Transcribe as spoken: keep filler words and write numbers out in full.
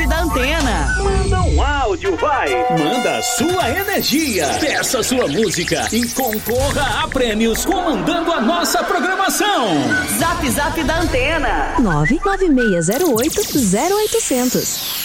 Zap da Antena. Manda um áudio, vai. Manda sua energia. Peça sua música e concorra a prêmios comandando a nossa programação. Zap Zap da Antena. nove nove seis zero oito zero oitocentos.